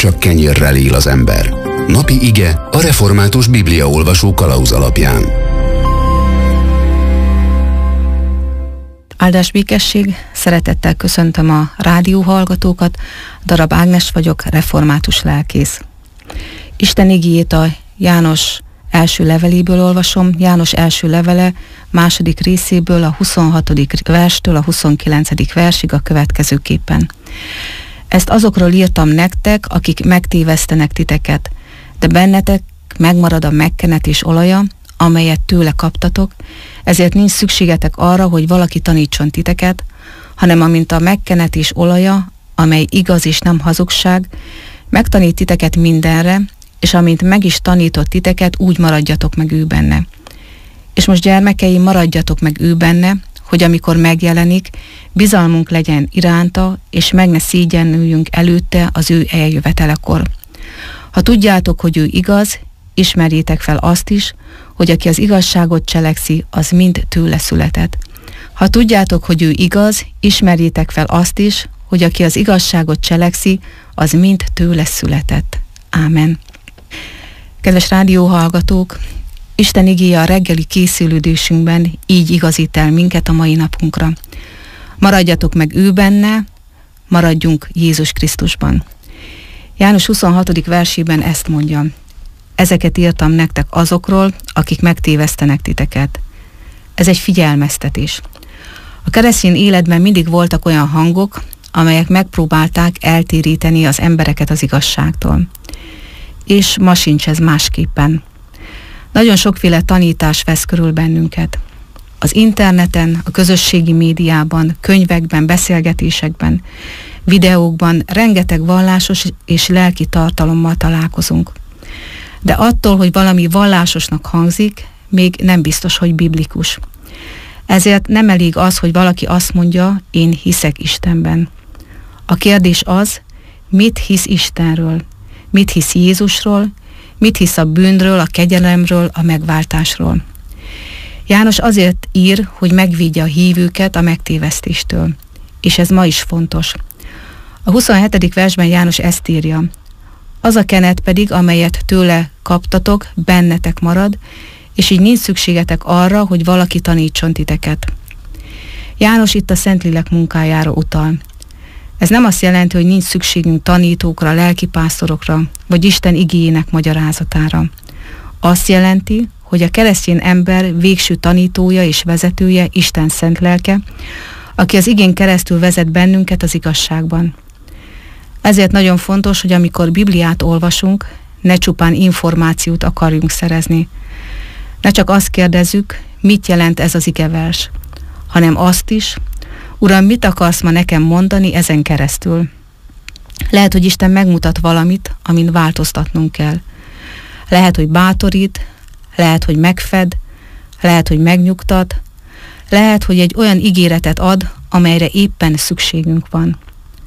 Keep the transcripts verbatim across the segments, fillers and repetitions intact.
csak kenyérrel él az ember. Napi ige a Református Bibliaolvasó kalauz alapján. Áldás békesség, szeretettel köszöntöm a rádióhallgatókat, Darab Ágnes vagyok, református lelkész. Isten igéjét a János első leveléből olvasom, János első levele második részéből a huszonhatodik verstől a huszonkilencedik versig a következőképpen. Ezt azokról írtam nektek, akik megtévesztenek titeket, de bennetek megmarad a megkenetés olaja, amelyet tőle kaptatok, ezért nincs szükségetek arra, hogy valaki tanítson titeket, hanem amint a megkenetés olaja, amely igaz és nem hazugság, megtanít titeket mindenre, és amint meg is tanított titeket, úgy maradjatok meg ő benne. És most gyermekeim, maradjatok meg ő benne, hogy amikor megjelenik, bizalmunk legyen iránta, és meg ne szégyenüljünk előtte az ő eljövetelekor. Ha tudjátok, hogy ő igaz, ismerjétek fel azt is, hogy aki az igazságot cselekszi, az mind tőle született. Ha tudjátok, hogy ő igaz, ismerjétek fel azt is, hogy aki az igazságot cselekszi, az mind tőle született. Ámen. Kedves rádióhallgatók, Isten igéje a reggeli készülődésünkben így igazít el minket a mai napunkra. Maradjatok meg ő benne, maradjunk Jézus Krisztusban. János huszonhatodik versében ezt mondja: ezeket írtam nektek azokról, akik megtévesztenek titeket. Ez egy figyelmeztetés. A keresztény életben mindig voltak olyan hangok, amelyek megpróbálták eltéríteni az embereket az igazságtól. És ma sincs ez másképpen. Nagyon sokféle tanítás vesz körül bennünket. Az interneten, a közösségi médiában, könyvekben, beszélgetésekben, videókban rengeteg vallásos és lelki tartalommal találkozunk. De attól, hogy valami vallásosnak hangzik, még nem biztos, hogy biblikus. Ezért nem elég az, hogy valaki azt mondja, én hiszek Istenben. A kérdés az, mit hisz Istenről, mit hisz Jézusról, mit hisz a bűnről, a kegyelemről, a megváltásról. János azért ír, hogy megvédje a hívőket a megtévesztéstől. És ez ma is fontos. A huszonhetedik versben János ezt írja: az a kenet pedig, amelyet tőle kaptatok, bennetek marad, és így nincs szükségetek arra, hogy valaki tanítson titeket. János itt a Szentlélek munkájára utal. Ez nem azt jelenti, hogy nincs szükségünk tanítókra, lelkipásztorokra, vagy Isten igéjének magyarázatára. Azt jelenti, hogy a keresztény ember végső tanítója és vezetője Isten szent lelke, aki az igén keresztül vezet bennünket az igazságban. Ezért nagyon fontos, hogy amikor Bibliát olvasunk, ne csupán információt akarjunk szerezni. Ne csak azt kérdezzük, mit jelent ez az igevers, hanem azt is, Uram, mit akarsz ma nekem mondani ezen keresztül? Lehet, hogy Isten megmutat valamit, amin változtatnunk kell. Lehet, hogy bátorít, lehet, hogy megfed, lehet, hogy megnyugtat, lehet, hogy egy olyan ígéretet ad, amelyre éppen szükségünk van.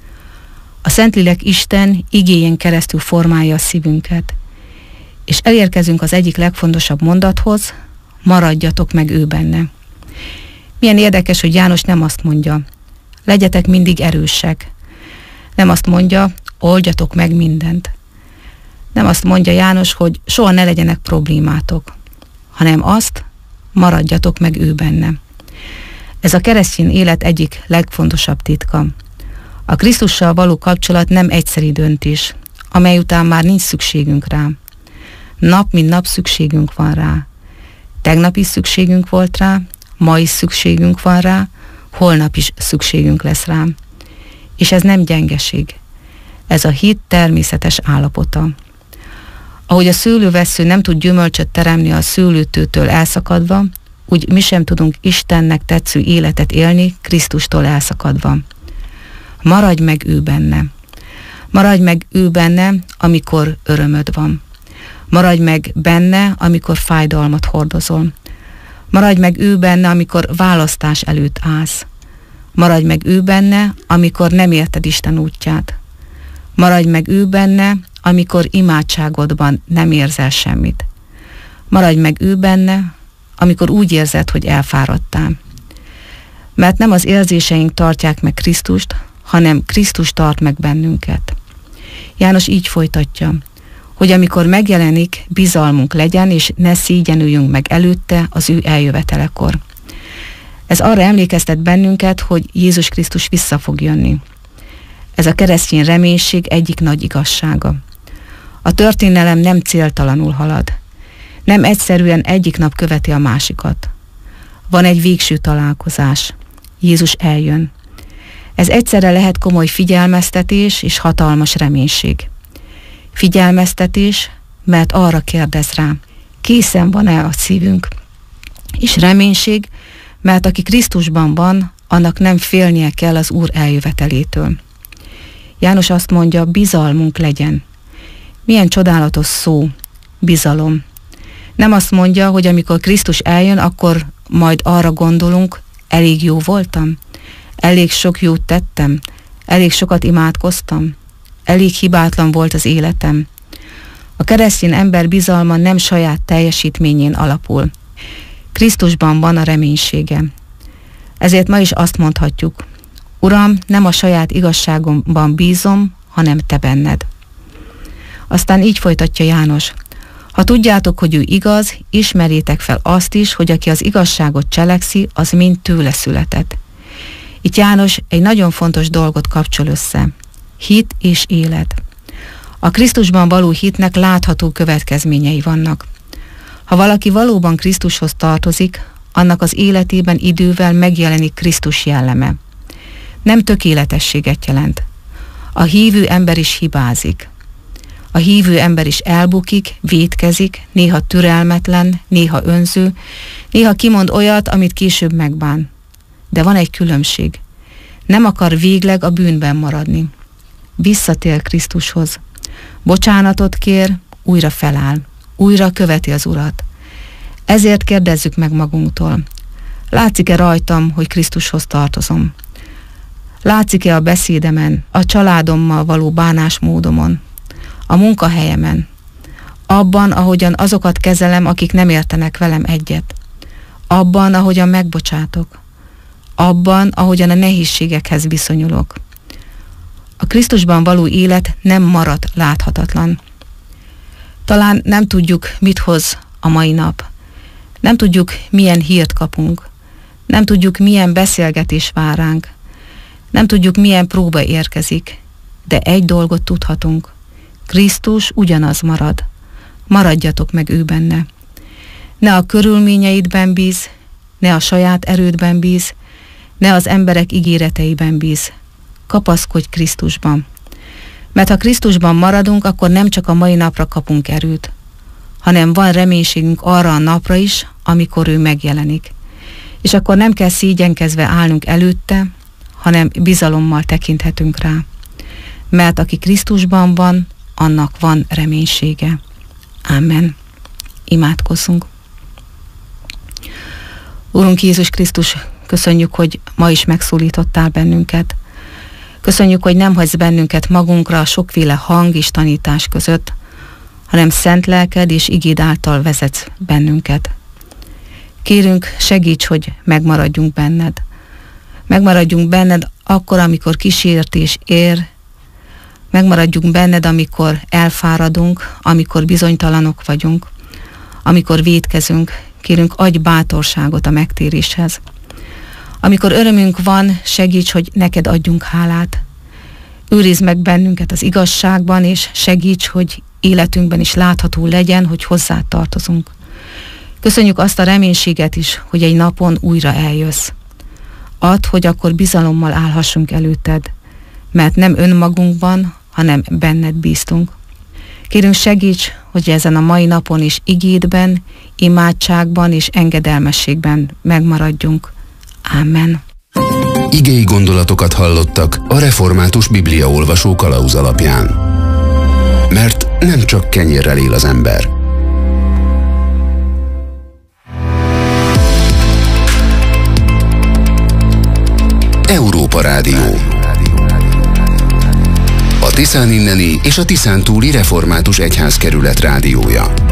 A Szentlélek Isten igéjén keresztül formálja a szívünket, és elérkezünk az egyik legfontosabb mondathoz: maradjatok meg ő benne. Milyen érdekes, hogy János nem azt mondja, legyetek mindig erősek. Nem azt mondja, oldjatok meg mindent. Nem azt mondja János, hogy soha ne legyenek problémátok, hanem azt, maradjatok meg ő benne. Ez a keresztény élet egyik legfontosabb titka. A Krisztussal való kapcsolat nem egyszeri döntés, amely után már nincs szükségünk rá. Nap mint nap szükségünk van rá. Tegnap is szükségünk volt rá, ma is szükségünk van rá, holnap is szükségünk lesz rá. És ez nem gyengeség. Ez a hit természetes állapota. Ahogy a szőlővessző nem tud gyümölcsöt teremni a szőlőtőtől elszakadva, úgy mi sem tudunk Istennek tetsző életet élni Krisztustól elszakadva. Maradj meg ő benne. Maradj meg ő benne, amikor örömöd van. Maradj meg benne, amikor fájdalmat hordozol. Maradj meg ő benne, amikor választás előtt állsz. Maradj meg ő benne, amikor nem érted Isten útját. Maradj meg ő benne, amikor imádságodban nem érzel semmit. Maradj meg ő benne, amikor úgy érzed, hogy elfáradtál. Mert nem az érzéseink tartják meg Krisztust, hanem Krisztus tart meg bennünket. János így folytatja, hogy amikor megjelenik, bizalmunk legyen, és ne szégyenüljünk meg előtte az ő eljövetelekor. Ez arra emlékeztet bennünket, hogy Jézus Krisztus vissza fog jönni. Ez a keresztény reménység egyik nagy igazsága. A történelem nem céltalanul halad. Nem egyszerűen egyik nap követi a másikat. Van egy végső találkozás. Jézus eljön. Ez egyszerre lehet komoly figyelmeztetés és hatalmas reménység. Figyelmeztetés, mert arra kérdez rá, készen van-e a szívünk, és reménység, mert aki Krisztusban van, annak nem félnie kell az Úr eljövetelétől. János azt mondja, bizalmunk legyen. Milyen csodálatos szó, bizalom. Nem azt mondja, hogy amikor Krisztus eljön, akkor majd arra gondolunk, elég jó voltam, elég sok jót tettem, elég sokat imádkoztam, elég hibátlan volt az életem. A keresztény ember bizalma nem saját teljesítményén alapul. Krisztusban van a reménysége. Ezért ma is azt mondhatjuk, Uram, nem a saját igazságomban bízom, hanem Te benned. Aztán így folytatja János, ha tudjátok, hogy ő igaz, ismerjétek fel azt is, hogy aki az igazságot cselekszi, az mind tőle született. Itt János egy nagyon fontos dolgot kapcsol össze. Hit és élet. A Krisztusban való hitnek látható következményei vannak. Ha valaki valóban Krisztushoz tartozik, annak az életében idővel megjelenik Krisztus jelleme. Nem tökéletességet jelent. A hívő ember is hibázik. A hívő ember is elbukik, vétkezik, néha türelmetlen, néha önző, néha kimond olyat, amit később megbán. De van egy különbség. Nem akar végleg a bűnben maradni. Visszatér Krisztushoz. Bocsánatot kér, újra feláll. Újra követi az Urat. Ezért kérdezzük meg magunktól. Látszik-e rajtam, hogy Krisztushoz tartozom? Látszik-e a beszédemen, a családommal való bánásmódomon, a munkahelyemen, abban, ahogyan azokat kezelem, akik nem értenek velem egyet, abban, ahogyan megbocsátok, abban, ahogyan a nehézségekhez viszonyulok. A Krisztusban való élet nem marad láthatatlan. Talán nem tudjuk, mit hoz a mai nap. Nem tudjuk, milyen hírt kapunk. Nem tudjuk, milyen beszélgetés vár ránk. Nem tudjuk, milyen próba érkezik. De egy dolgot tudhatunk. Krisztus ugyanaz marad. Maradjatok meg ő benne. Ne a körülményeidben bíz, ne a saját erődben bíz, ne az emberek ígéreteiben bíz. Kapaszkodj Krisztusban. Mert ha Krisztusban maradunk, akkor nem csak a mai napra kapunk erőt, hanem van reménységünk arra a napra is, amikor ő megjelenik. És akkor nem kell szégyenkezve állnunk előtte, hanem bizalommal tekinthetünk rá. Mert aki Krisztusban van, annak van reménysége. Ámen. Imádkozzunk. Úrunk Jézus Krisztus, köszönjük, hogy ma is megszólítottál bennünket. Köszönjük, hogy nem hagysz bennünket magunkra a sokféle hang és tanítás között, hanem szent lelked és igéd által vezetsz bennünket. Kérünk, segíts, hogy megmaradjunk benned. Megmaradjunk benned akkor, amikor kísértés ér, megmaradjunk benned, amikor elfáradunk, amikor bizonytalanok vagyunk, amikor vétkezünk. Kérünk, adj bátorságot a megtéréshez. Amikor örömünk van, segíts, hogy neked adjunk hálát. Őrizd meg bennünket az igazságban, és segíts, hogy életünkben is látható legyen, hogy hozzád tartozunk. Köszönjük azt a reménységet is, hogy egy napon újra eljössz. Add, hogy akkor bizalommal állhassunk előtted, mert nem önmagunkban, hanem benned bíztunk. Kérünk, segíts, hogy ezen a mai napon is igédben, imádságban és engedelmességben megmaradjunk. Ámen. Igei gondolatokat hallottak a Református Bibliaolvasó kalauz alapján. Mert nem csak kenyérrel él az ember. Európa Rádió. A Tiszán inneni és a Tiszán túli református egyházkerület rádiója.